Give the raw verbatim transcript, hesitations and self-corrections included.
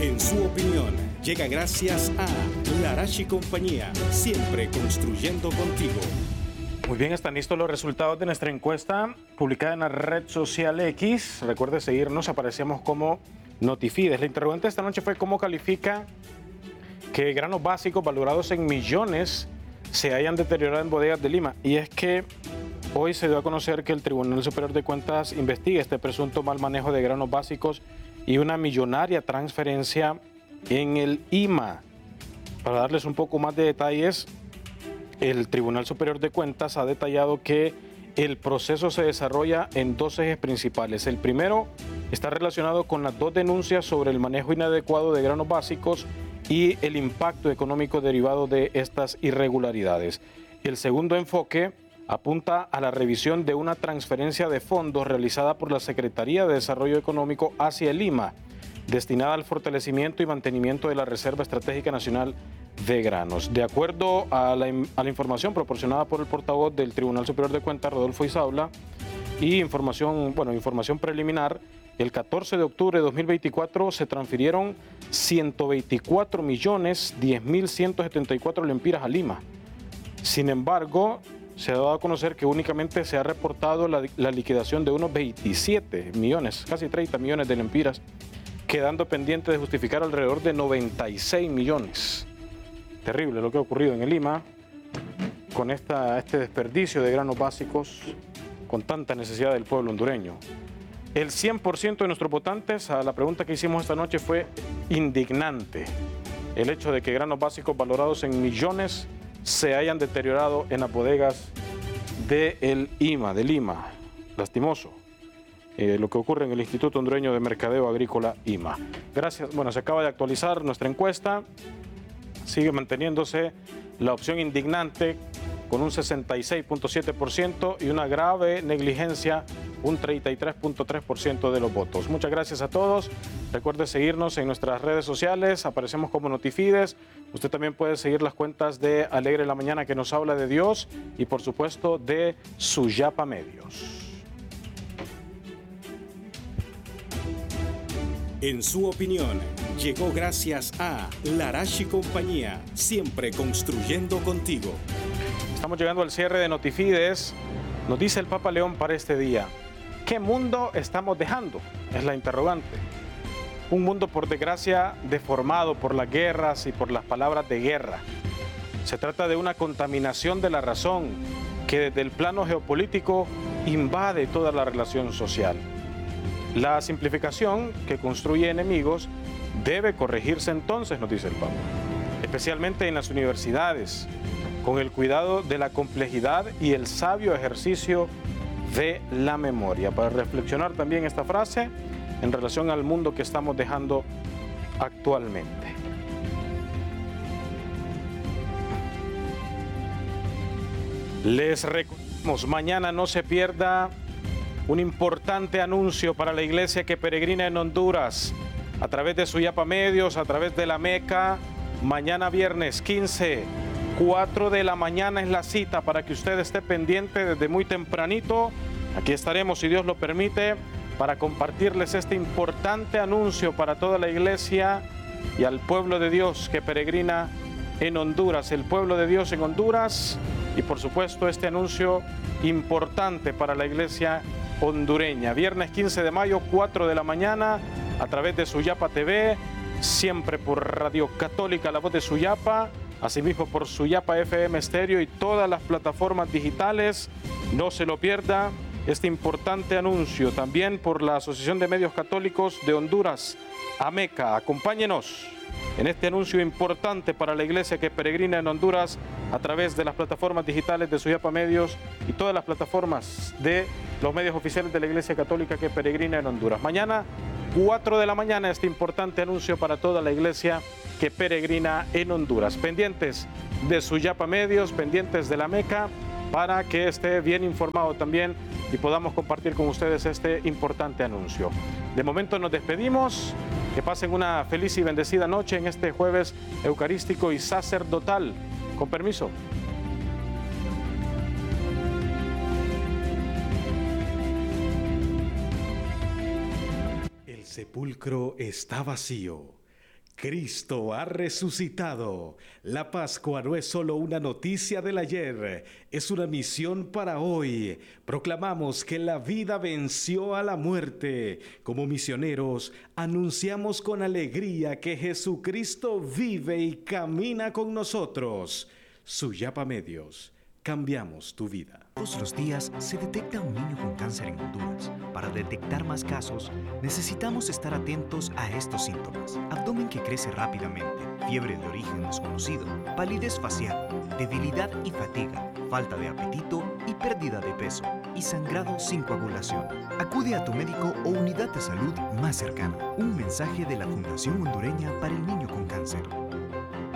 En su opinión, llega gracias a Larache y Compañía, siempre construyendo contigo. Muy bien, están listos los resultados de nuestra encuesta publicada en la red social X. Recuerde seguirnos, aparecemos como Notifides. La interrogante esta noche fue cómo califica que granos básicos valorados en millones se hayan deteriorado en bodegas de Lima. Y es que hoy se dio a conocer que el Tribunal Superior de Cuentas investiga este presunto mal manejo de granos básicos y una millonaria transferencia en el I M A. Para darles un poco más de detalles, el Tribunal Superior de Cuentas ha detallado que el proceso se desarrolla en dos ejes principales. El primero está relacionado con las dos denuncias sobre el manejo inadecuado de granos básicos y el impacto económico derivado de estas irregularidades. El segundo enfoque apunta a la revisión de una transferencia de fondos realizada por la Secretaría de Desarrollo Económico hacia el I M A, destinada al fortalecimiento y mantenimiento de la Reserva Estratégica Nacional de Granos. De acuerdo a la, a la información proporcionada por el portavoz del Tribunal Superior de Cuentas, Rodolfo Isaula, y información, bueno, información preliminar, el catorce de octubre de dos mil veinticuatro se transfirieron ciento veinticuatro millones diez mil ciento setenta y cuatro lempiras a Lima. Sin embargo, se ha dado a conocer que únicamente se ha reportado la, la liquidación de unos veintisiete millones, casi treinta millones de lempiras, quedando pendiente de justificar alrededor de noventa y seis millones. Terrible lo que ha ocurrido en el Lima con esta, este desperdicio de granos básicos con tanta necesidad del pueblo hondureño. El cien por ciento de nuestros votantes a la pregunta que hicimos esta noche fue indignante el hecho de que granos básicos valorados en millones se hayan deteriorado en las bodegas del I M A, de Lima. Lastimoso eh, lo que ocurre en el Instituto Hondureño de Mercadeo Agrícola I M A. Gracias. Bueno, se acaba de actualizar nuestra encuesta. Sigue manteniéndose la opción indignante con un sesenta y seis punto siete por ciento y una grave negligencia, un treinta y tres punto tres por ciento de los votos. Muchas gracias a todos. Recuerde seguirnos en nuestras redes sociales, aparecemos como Notifides. Usted también puede seguir las cuentas de Alegre la Mañana, que nos habla de Dios, y por supuesto de Suyapa Medios. En su opinión, llegó gracias a Larache y Compañía, siempre construyendo contigo. Estamos llegando al cierre de Notifides. Nos dice el Papa León para este día: ¿qué mundo estamos dejando? Es la interrogante. Un mundo, por desgracia, deformado por las guerras y por las palabras de guerra. Se trata de una contaminación de la razón que desde el plano geopolítico invade toda la relación social. La simplificación que construye enemigos debe corregirse entonces, nos dice el Papa, especialmente en las universidades, con el cuidado de la complejidad y el sabio ejercicio de la memoria. Para reflexionar también esta frase en relación al mundo que estamos dejando actualmente. Les recordamos, mañana no se pierda un importante anuncio para la iglesia que peregrina en Honduras a través de Suyapa Medios, a través de la Meca. Mañana viernes quince, cuatro de la mañana es la cita para que usted esté pendiente desde muy tempranito. Aquí estaremos, si Dios lo permite, para compartirles este importante anuncio para toda la iglesia y al pueblo de Dios que peregrina en Honduras, el pueblo de Dios en Honduras, y por supuesto este anuncio importante para la iglesia hondureña. Viernes quince de mayo, cuatro de la mañana, a través de Suyapa T V, siempre por Radio Católica, la voz de Suyapa, asimismo por Suyapa F M Estéreo y todas las plataformas digitales. No se lo pierda este importante anuncio, también por la Asociación de Medios Católicos de Honduras, AMECA. Acompáñenos en este anuncio importante para la iglesia que peregrina en Honduras a través de las plataformas digitales de Suyapa Medios y todas las plataformas de los medios oficiales de la Iglesia Católica que peregrina en Honduras. Mañana, cuatro de la mañana, este importante anuncio para toda la iglesia que peregrina en Honduras. Pendientes de Suyapa Medios, pendientes de la Meca, para que esté bien informado también y podamos compartir con ustedes este importante anuncio. De momento nos despedimos. Que pasen una feliz y bendecida noche en este jueves eucarístico y sacerdotal. Con permiso. El sepulcro está vacío Cristo ha resucitado. La Pascua no es solo una noticia del ayer, es una misión para hoy. Proclamamos que la vida venció a la muerte. Como misioneros, anunciamos con alegría que Jesucristo vive y camina con nosotros. Suyapa Medios, cambiamos tu vida. Todos los días se detecta un niño con cáncer en Honduras. Para detectar más casos, necesitamos estar atentos a estos síntomas. Abdomen que crece rápidamente, fiebre de origen desconocido, palidez facial, debilidad y fatiga, falta de apetito y pérdida de peso, y sangrado sin coagulación. Acude a tu médico o unidad de salud más cercana. Un mensaje de la Fundación Hondureña para el Niño con Cáncer.